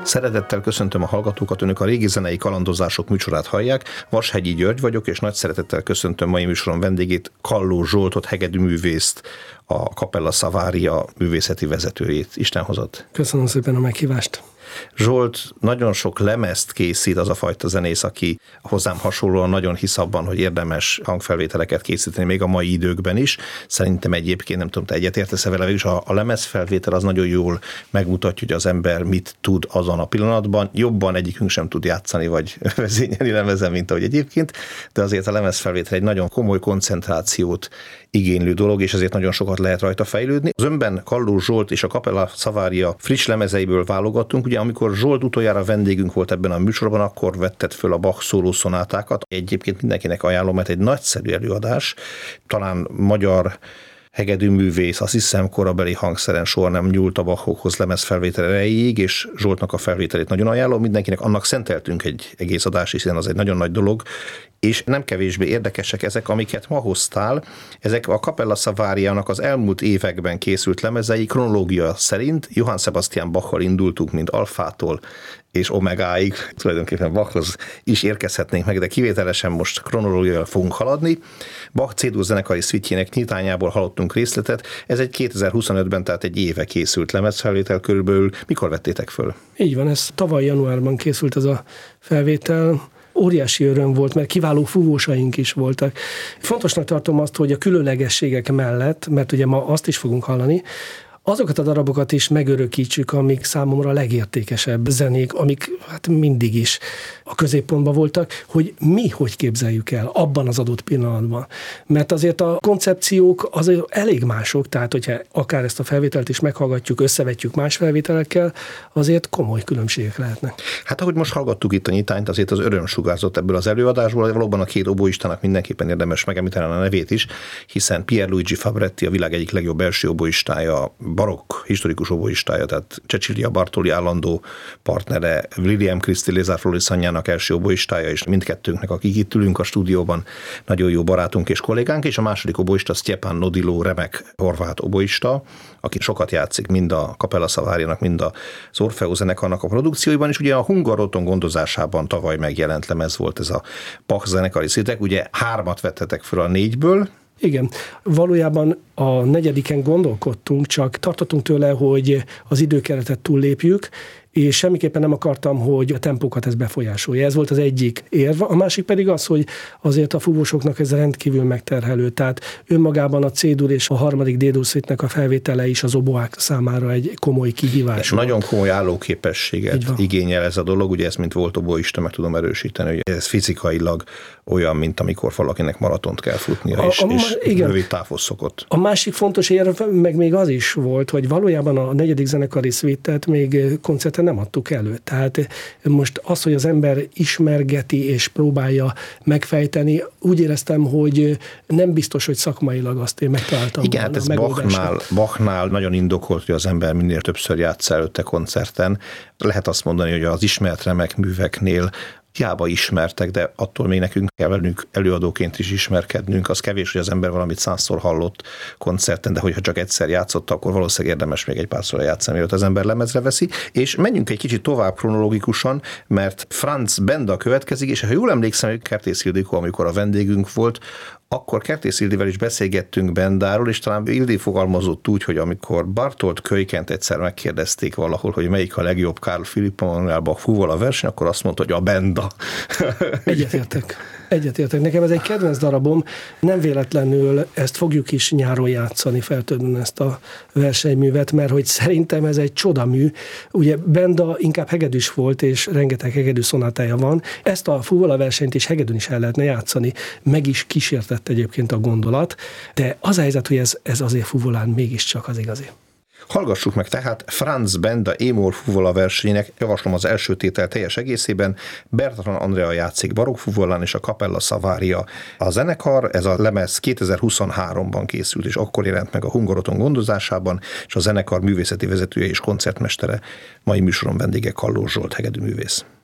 Szeretettel köszöntöm a hallgatókat, önök a Régi Zenei Kalandozások műsorát hallják. Vashegyi György vagyok, és nagy szeretettel köszöntöm mai műsorom vendégét, Kalló Zsoltot, hegedűművészt, a Cappella Savaria művészeti vezetőjét. Isten hozott. Köszönöm szépen a meghívást. Zsolt nagyon sok lemezt készít, az a fajta zenész, aki hozzám hasonlóan nagyon hisz abban, hogy érdemes hangfelvételeket készíteni még a mai időkben is. Szerintem egyébként, nem tudom, te egyetértesz-e vele, és a lemezfelvétel az nagyon jól megmutatja, hogy az ember mit tud azon a pillanatban. Jobban egyikünk sem tud játszani, vagy vezényelni lemezen, mint ahogy egyébként, de azért a lemezfelvétel egy nagyon komoly koncentrációt igénylő dolog, és ezért nagyon sokat lehet rajta fejlődni. Az önben Kalló Zsolt és a Cappella Savaria friss lemezeiből válogattunk. Ugye amikor Zsolt utoljára vendégünk volt ebben a műsorban, akkor vetted föl a Bach szólószonátákat. Egyébként mindenkinek ajánlom, mert egy nagyszerű előadás. Talán magyar hegedűművész, azt hiszem korabeli hangszeren soha nem nyúlt a Bachokhoz lemezfelvétel erejéig, és Zsoltnak a felvételét nagyon ajánlom. Mindenkinek annak szenteltünk egy egész adást, hiszen az egy nagyon nagy dolog, és nem kevésbé érdekesek ezek, amiket ma hoztál. Ezek a Cappella Savariának az elmúlt években készült lemezei, kronológia szerint Johann Sebastian Bachal indultunk, mint alfától és omegáig, tulajdonképpen Bachhoz is érkezhetnénk meg, de kivételesen most kronológiával fogunk haladni. Bach C-dur zenekari szvitjének nyitányából hallottunk részletet. Ez egy 2025-ben, tehát egy éve készült lemezfelvétel körülbelül. Mikor vettétek föl? Így van, ez tavaly januárban készült ez a felvétel. Óriási öröm volt, mert kiváló fúvósaink is voltak. Fontosnak tartom azt, hogy a különlegességek mellett, mert ugye ma azt is fogunk hallani, azokat a darabokat is megörökítsük, amik számomra a legértékesebb zenék, amik hát mindig is a középpontban voltak, hogy mi hogy képzeljük el abban az adott pillanatban. Mert azért a koncepciók azért elég mások, tehát hogyha akár ezt a felvételt is meghallgatjuk, összevetjük más felvételekkel, azért komoly különbségek lehetnek. Hát ahogy most hallgattuk itt a nyitányt, azért az öröm sugárzott ebből az előadásból, valóban a két oboistának mindenképpen érdemes megemlíteni a nevét is, hiszen Pierluigi Fabretti a világ egyik legjobb első oboistája, barokk historikus oboistája, tehát Cecilia Bartoli állandó partnere, William Christie Lézár Floriszanyának első oboistája, és mindkettőnknek, akik itt ülünk a stúdióban, nagyon jó barátunk és kollégánk, és a második oboista Stjepan Nodilo, remek horvát oboista, aki sokat játszik mind a Cappella Savariának, mind az Orfeó zenekarnak a produkcióiban, és ugye a Hungaroton gondozásában tavaly megjelent lemez volt ez a Bach zenekari szítek, ugye 3 vettetek föl a 4-ből. Igen, valójában a 4. gondolkodtunk, csak tartottunk tőle, hogy az időkeretet túllépjük, és semmiképpen nem akartam, hogy a tempókat ez befolyásolja. Ez volt az egyik érv. A másik pedig az, hogy azért a fúvósoknak ez rendkívül megterhelő. Tehát önmagában a C-dur és a 3. D-dur szvitnek a felvétele is az oboák számára egy komoly kihívás. Nagyon komoly állóképességet igényel ez a dolog. Ugye ezt, mint volt oboista, meg tudom erősíteni, hogy ez fizikailag olyan, mint amikor valakinek maratont kell futnia, és rövid távhoz szokott. A másik fontos érv meg még az is volt, hogy valójában a 4. zenekari szvitet még koncerten nem adtuk elő. Tehát most az, hogy az ember ismergeti és próbálja megfejteni, úgy éreztem, hogy nem biztos, hogy szakmailag azt én megtaláltam. Igen, hát ez Bachnál nagyon indokolt, hogy az ember minél többször játssza előtte koncerten. Lehet azt mondani, hogy az ismert remek műveknél hiába ismertek, de attól még nekünk kell velünk előadóként is ismerkednünk. Az kevés, hogy az ember valamit 100-szor hallott koncerten, de hogyha csak egyszer játszott, akkor valószínűleg érdemes még egy párszor játszani, mielőtt az ember lemezre veszi. És menjünk egy kicsit tovább kronológikusan, mert Franz Benda következik, és ha jól emlékszem, hogy Kertész Ildikó, amikor a vendégünk volt, akkor Kertész Ildivel is beszélgettünk Bendáról, és talán Ildi fogalmazott úgy, hogy amikor Bartolt Kölykent egyszer megkérdezték valahol, hogy melyik a legjobb Carl Philipp Emanuel Bach fúval a verseny, akkor azt mondta, hogy a Benda. Egyetértek. Nekem ez egy kedvenc darabom. Nem véletlenül ezt fogjuk is nyáron játszani feltöbben ezt a versenyművet, mert hogy szerintem ez egy csodamű. Ugye Benda inkább hegedűs volt, és rengeteg hegedű szonátája van. Ezt a fúvola versenyt is hegedűn is el lehetne játszani. Meg is kísértett egyébként a gondolat, de az a helyzet, hogy ez azért fúvolán mégiscsak az igazi. Hallgassuk meg tehát Franz Benda E-moll fúvola versenyének, javaslom az első tétel teljes egészében, Bertalan Andrea játszik barokkfúvolán és a Cappella Savaria a zenekar. Ez a lemez 2023-ban készült, és akkor jelent meg a Hungaroton gondozásában, és a zenekar művészeti vezetője és koncertmestere, mai műsorom vendége Kalló Zsolt hegedűművész.